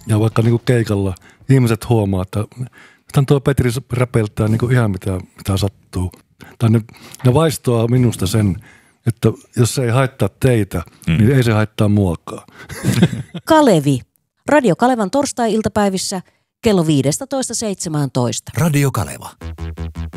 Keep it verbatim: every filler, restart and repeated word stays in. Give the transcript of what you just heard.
ja vaikka niin kuin keikalla ihmiset huomaa, että tämän tuo Petri räpeltää niin kuin ihan mitä, mitä sattuu. Tai ne, ne vaistoaa minusta sen, että jos se ei haittaa teitä, mm. niin ei se haittaa muakaan. Kalevi. Radio Kalevan torstai-iltapäivissä kello viisitoista seitsemäntoista. Radio Kaleva.